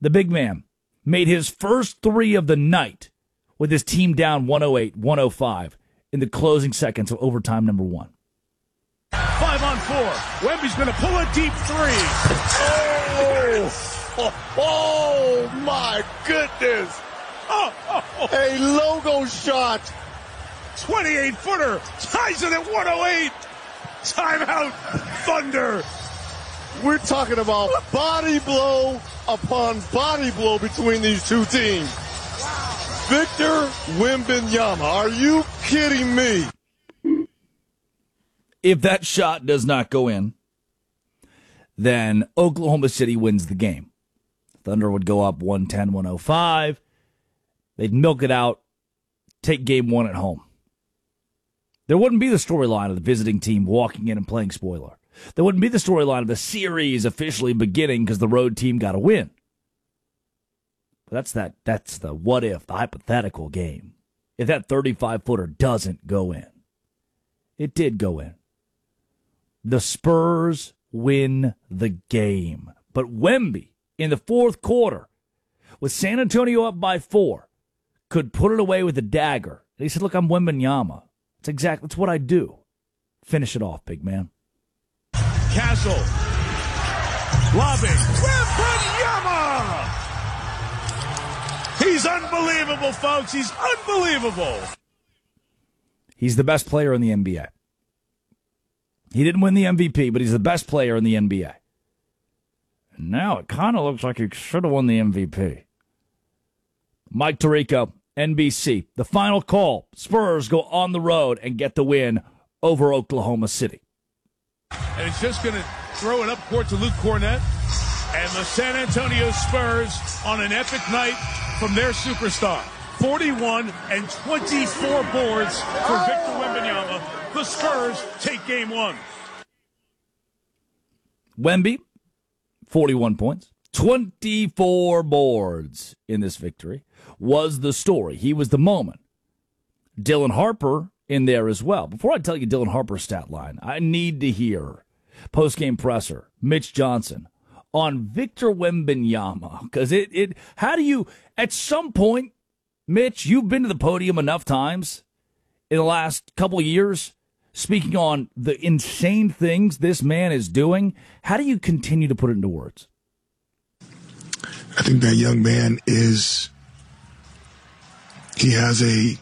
the big man, made his first three of the night with his team down 108-105 in the closing seconds of overtime number one. 5 on 4. Wemby's going to pull a deep three. Oh my goodness. A logo shot. 28-footer. Ties it at 108. Timeout, Thunder. We're talking about body blow upon body blow between these two teams. Victor Wembanyama, are you kidding me? If that shot does not go in, then Oklahoma City wins the game. Thunder would go up 110-105. They'd milk it out, take game one at home. There wouldn't be the storyline of the visiting team walking in and playing spoiler. There wouldn't be the storyline of the series officially beginning because the road team got a win. But that's the what if, the hypothetical game. If that 35-footer doesn't go in. It did go in. The Spurs win the game. But Wemby, in the fourth quarter, with San Antonio up by 4, could put it away with a dagger. And he said, look, I'm Wembanyama. That's what I do. Finish it off, big man. Castle. Lobbing. Wembanyama! He's unbelievable, folks. He's unbelievable. He's the best player in the NBA. He didn't win the MVP, but he's the best player in the NBA. And now it kind of looks like he should have won the MVP. Mike Tirico, NBC. The final call. Spurs go on the road and get the win over Oklahoma City. And it's just going to throw it up court to Luke Cornett. And the San Antonio Spurs on an epic night from their superstar. 41 and 24 boards for Victor Wembanyama. The Spurs take game one. Wemby, 41 points, 24 boards in this victory, was the story. He was the moment. Dylan Harper in there as well. Before I tell you Dylan Harper's stat line, I need to hear post-game presser, Mitch Johnson, on Victor Wembanyama. Because how do you, at some point, Mitch, you've been to the podium enough times in the last couple of years, speaking on the insane things this man is doing. How do you continue to put it into words? I think that young man he has a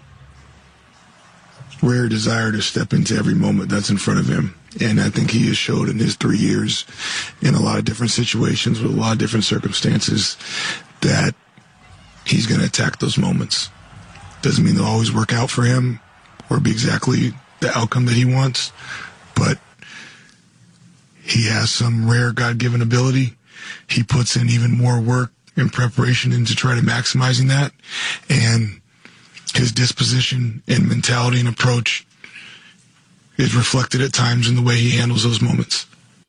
rare desire to step into every moment that's in front of him. And I think he has showed in his 3 years in a lot of different situations with a lot of different circumstances that he's going to attack those moments. Doesn't mean they'll always work out for him or be exactly the outcome that he wants, but he has some rare God-given ability. He puts in even more work and preparation into try to maximizing that, and his disposition and mentality and approach is reflected at times in the way he handles those moments.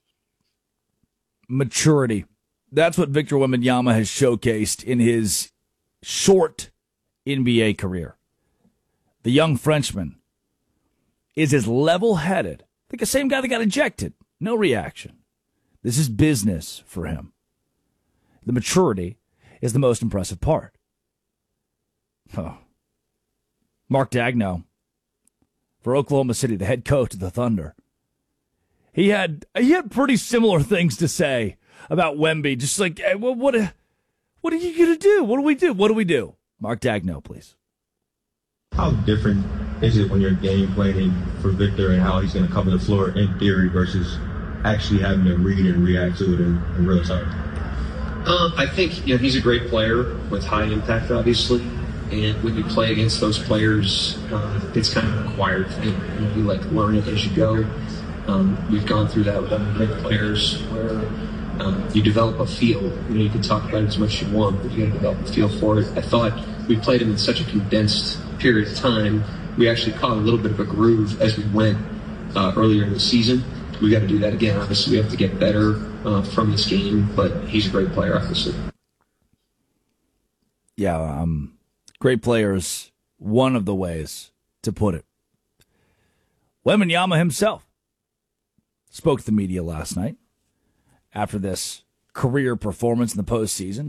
Maturity. That's what Victor Wembanyama has showcased in his short NBA career. The young Frenchman is as level-headed. I think the same guy that got ejected. No reaction. This is business for him. The maturity is the most impressive part. Oh. Mark Daigneault for Oklahoma City, the head coach of the Thunder. He had pretty similar things to say about Wemby. Just like, hey, what are you going to do? What do we do? What do we do? Mark Daigneault, please. How different is it when you're game planning for Victor and how he's going to cover the floor in theory versus actually having to read and react to it in real time? I think he's a great player with high impact, obviously. And when you play against those players, it's kind of required. You learn it as you go. We've gone through that with other great players where you develop a feel. You can talk about it as much as you want, but you got to develop a feel for it. I thought we played him in such a condensed period of time. We actually caught a little bit of a groove as we went earlier in the season. We got to do that again. Obviously, we have to get better from this game, but he's a great player, obviously. Yeah, great players, one of the ways to put it. Wembanyama himself spoke to the media last night after this career performance in the postseason.